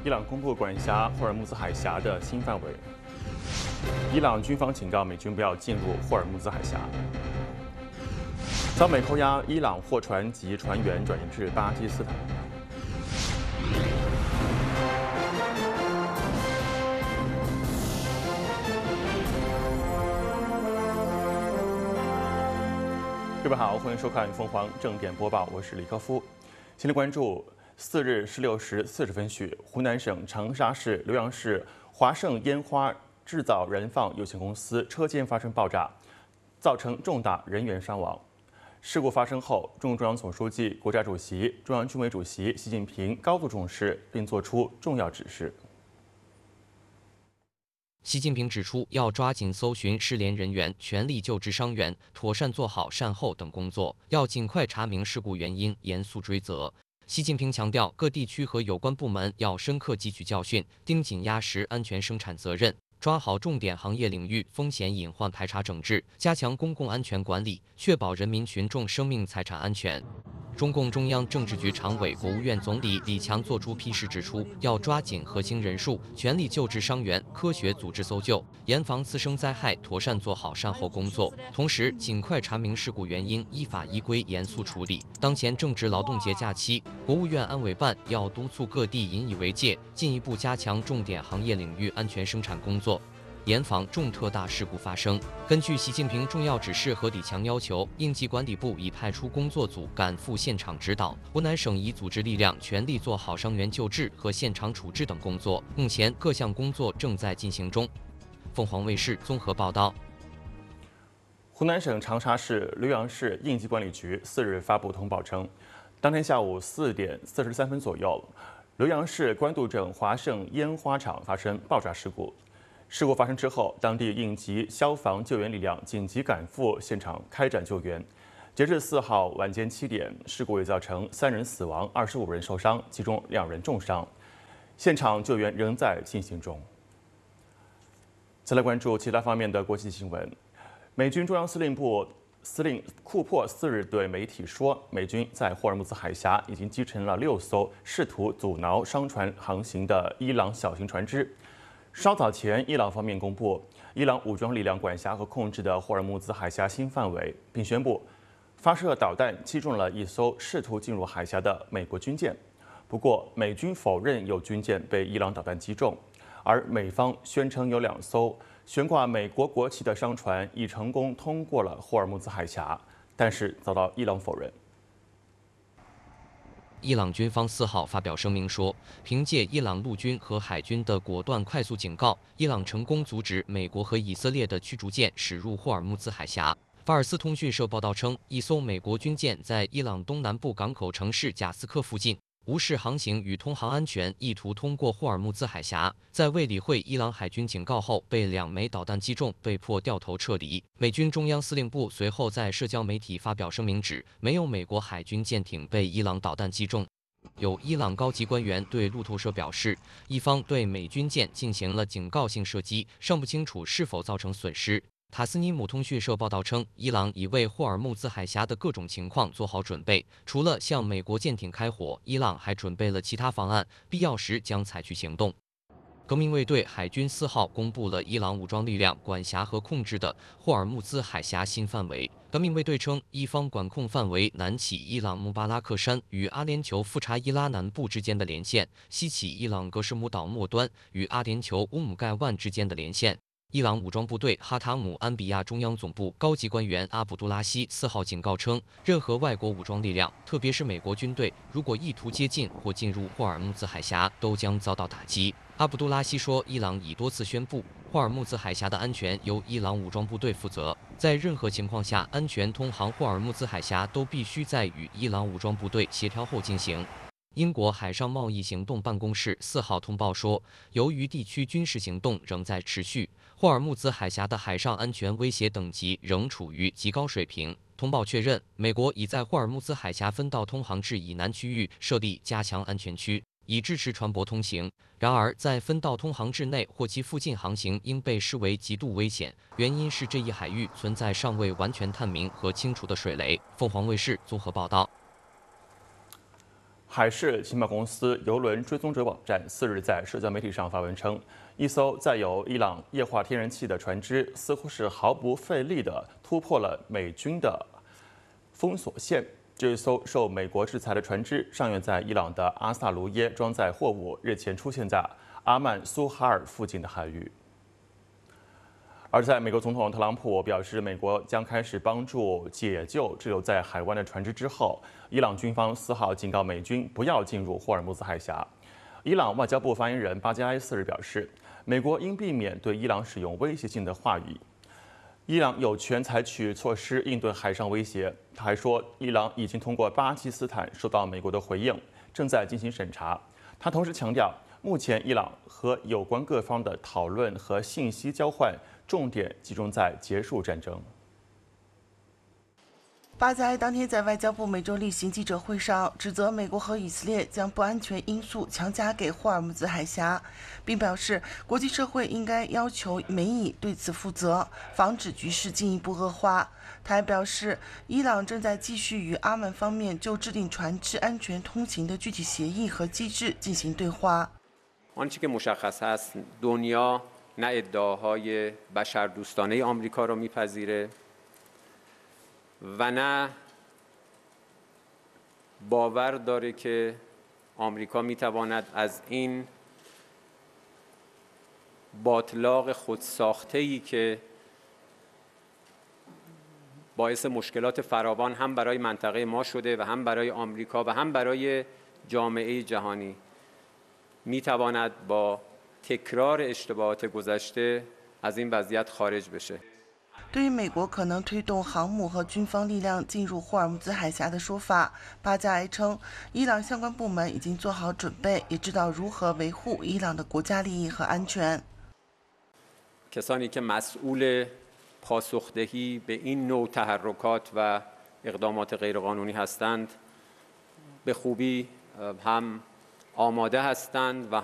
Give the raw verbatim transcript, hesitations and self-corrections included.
伊朗公布管辖霍尔木兹海峡的新范围。伊朗军方警告美军不要进入霍尔木兹海峡。遭美扣押，伊朗货船及船员转移至巴基斯坦。各位好，欢迎收看凤凰正点播报，我是李科夫。先来关注四日十六时四十分许，湖南省长沙市浏阳市华盛烟花制造燃放有限公司车间发生爆炸，造成重大人员伤亡。事故发生后，中共中央总书记、国家主席、中央军委主席习近平高度重视，并作出重要指示。 习近平指出，要抓紧搜寻失联人员，全力救治伤员，妥善做好善后等工作，要尽快查明事故原因，严肃追责。习近平强调，各地区和有关部门要深刻汲取教训，盯紧压实安全生产责任，抓好重点行业领域风险隐患排查整治，加强公共安全管理，确保人民群众生命财产安全。中共中央政治局常委、国务院总理李强作出批示指出，要抓紧核心人数，全力救治伤员，科学组织搜救，严防次生灾害，妥善做好善后工作。同时，尽快查明事故原因，依法依规严肃处理。当前正值劳动节假期，国务院安委办要督促各地引以为戒，进一步加强重点行业领域安全生产工作，严防重特大事故发生。根据习近平重要指示和李强要求，应急管理部已派出工作组赶赴现场指导，湖南省已组织力量全力做好伤员救治和现场处置等工作。目前各项工作正在进行中。凤凰卫视综合报道。 湖南省长沙市浏阳市应急管理局四日发布通报称，当天下午四点四十三分左右，浏阳市官渡镇华盛烟花厂发生爆炸事故。事故发生之后，当地应急消防救援力量紧急赶赴现场开展救援。截至四号晚间七点，事故已造成三人死亡、二十五人受伤，其中两人重伤。现场救援仍在进行中。再来关注其他方面的国际新闻。美军中央司令部司令库珀四日对媒体说，美军在霍尔木兹海峡已经击沉了六艘试图阻挠商船航行的伊朗小型船只。稍早前，伊朗方面公布伊朗武装力量管辖和控制的霍尔木兹海峡新范围，并宣布发射导弹击中了一艘试图进入海峡的美国军舰。不过，美军否认有军舰被伊朗导弹击中，而美方宣称有两艘悬挂美国国旗的商船已成功通过了霍尔木兹海峡，但是遭到伊朗否认。 伊朗军方四号发表声明说，凭借伊朗陆军和海军的果断快速警告，伊朗成功阻止美国和以色列的驱逐舰驶入霍尔木兹海峡。法尔斯通讯社报道称，一艘美国军舰在伊朗东南部港口城市贾斯克附近无视航行与通航安全，意图通过霍尔木兹海峡，在未理会伊朗海军警告后，被两枚导弹击中，被迫掉头撤离。美军中央司令部随后在社交媒体发表声明指，没有美国海军舰艇被伊朗导弹击中。有伊朗高级官员对路透社表示，伊方对美军舰进行了警告性射击，尚不清楚是否造成损失。塔斯尼姆通讯社报道称，伊朗已为霍尔木兹海峡的各种情况做好准备，除了向美国舰艇开火，伊朗还准备了其他方案，必要时将采取行动。革命卫队海军四号公布了伊朗武装力量管辖和控制的霍尔木兹海峡新范围。革命卫队称，伊方管控范围南起伊朗穆巴拉克山与阿联酋富查伊拉南部之间的连线，西起伊朗格什姆岛末端与阿联酋乌姆盖万之间的连线。伊朗武装部队哈塔姆安比亚中央总部高级官员阿卜杜拉希四号警告称，任何外国武装力量，特别是美国军队，如果意图接近或进入霍尔木兹海峡，都将遭到打击。阿卜杜拉希说，伊朗已多次宣布，霍尔木兹海峡的安全由伊朗武装部队负责，在任何情况下，安全通航霍尔木兹海峡都必须在与伊朗武装部队协调后进行。英国海上贸易行动办公室四号通报说，由于地区军事行动仍在持续，霍尔木兹海峡的海上安全威胁等级仍处于极高水平。通报确认，美国已在霍尔木兹海峡分道通航至以南区域设立加强安全区，以支持船舶通行。然而，在分道通航至内或其附近航行应被视为极度危险，原因是这一海域存在尚未完全探明和清除的水雷。凤凰卫视综合报道。 海事情报公司邮轮追踪者网站四日在社交媒体上发文称，一艘载有伊朗液化天然气的船只似乎是毫不费力地突破了美军的封锁线。这艘受美国制裁的船只上月在伊朗的阿萨卢耶装载货物，日前出现在阿曼苏哈尔附近的海域。而在美国总统特朗普表示，美国将开始帮助解救滞留在海湾的船只之后，伊朗军方四号警告美军不要进入霍尔木兹海峡。伊朗外交部发言人巴加埃四日表示，美国应避免对伊朗使用威胁性的话语。伊朗有权采取措施应对海上威胁。他还说，伊朗已经通过巴基斯坦收到美国的回应，正在进行审查。他同时强调，目前伊朗和有关各方的讨论和信息交换重点集中在结束战争。 巴加埃当天在外交部每周例行记者会上指责美国和以色列将不安全因素强加给霍尔木兹海峡，并表示国际社会应该要求美以对此负责，防止局势进一步恶化。他还表示，伊朗正在继续与阿曼方面就制定船只安全通行的具体协议和机制进行对话。 آنچه که مشخص است دنیا نه ادعاهای بشردوستانه آمریکا را میپذیره و نه باور داره که آمریکا میتواند از این باطلاق خودساخته‌ای که باعث مشکلات فراوان هم برای منطقه ما شده و هم برای آمریکا و هم برای جامعه جهانی میتواند با تکرار اشتباهات گذشته از این وضعیت خارج بشه。 对于美国可能推动航母和军方力量进入霍尔木兹海峡的说法，巴加埃称，伊朗相关部门已经做好准备，也知道如何维护伊朗的国家利益和安全。 کسانی که مسئول پاسخدهی به این نوع تحرکات و اقدامات غیرقانونی هستند به خوبی هم آماده هستند و